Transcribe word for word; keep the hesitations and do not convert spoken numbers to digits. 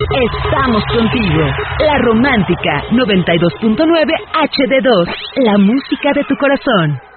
estamos contigo. La Romántica noventa y dos punto nueve H D dos, la música de tu corazón.